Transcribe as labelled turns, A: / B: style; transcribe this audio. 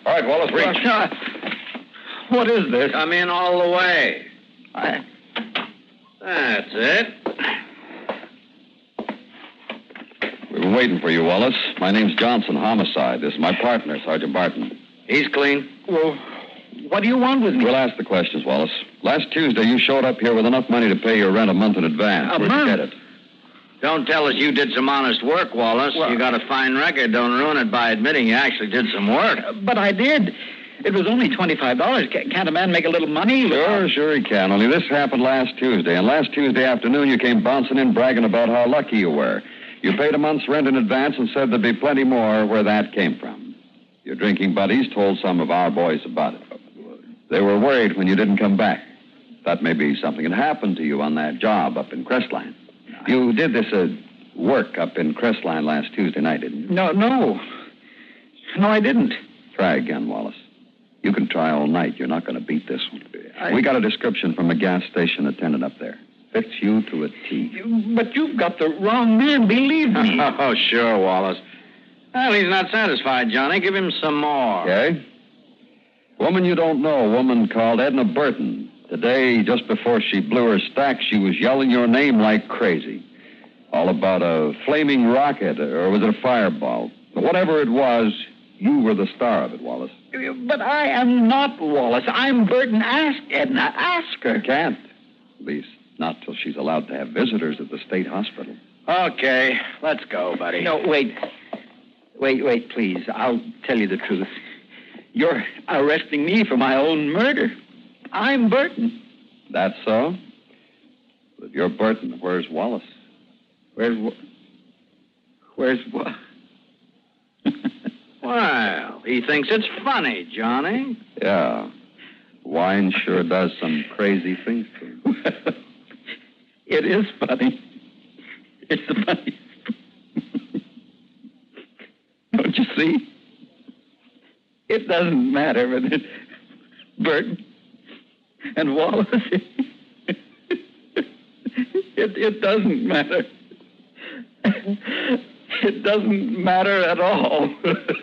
A: All right, Wallace, reach.
B: What is this?
C: Come in all the way. That's it.
A: We've been waiting for you, Wallace. My name's Johnson, homicide. This is my partner, Sergeant Barton.
C: He's clean.
B: Well, what do you want with me?
A: We'll ask the questions, Wallace. Last Tuesday, you showed up here with enough money to pay your rent a month in advance.
B: A
A: Where'd
B: month?
A: you get it?
C: Don't tell us you did some honest work, Wallace.
B: Well-
C: You got a fine record. Don't ruin it by admitting you actually did some work.
B: But I did. It was only $25. Can't a man make a little money?
A: Sure he can. Only this happened last Tuesday. And last Tuesday afternoon, you came bouncing in bragging about how lucky you were. You paid a month's rent in advance and said there'd be plenty more where that came from. Your drinking buddies told some of our boys about it. They were worried when you didn't come back. That may be something had happened to you on that job up in Crestline. You did this work up in Crestline last Tuesday night, didn't you?
B: No, I didn't.
A: Try again, Wallace. You can try all night. You're not going to beat this one. We got a description from a gas station attendant up there. Fits you to a T.
B: But you've got the wrong man, believe me.
C: Oh, sure, Wallace. Well, he's not satisfied, Johnny. Give him some more.
A: Okay? Woman you don't know, a woman called Edna Burton. Today, just before she blew her stack, she was yelling your name like crazy. All about a flaming rocket, or was it a fireball? Whatever it was, you were the star of it, Wallace.
B: But I am not Wallace. I'm Burton. Ask Edna. Ask her.
A: Can't. At least not till she's allowed to have visitors at the state hospital.
C: Okay, let's go, buddy.
B: No, wait. Wait, please. I'll tell you the truth. You're arresting me for my own murder. I'm Burton.
A: That's so? But if you're Burton, where's Wallace?
B: Where's what?
C: Well, he thinks it's funny, Johnny.
A: Yeah. Wine sure does some crazy things to him.
B: It is funny. It's the funniest. Don't you see? It doesn't matter whether it's Burton and Wallace. It doesn't matter. It doesn't matter at all.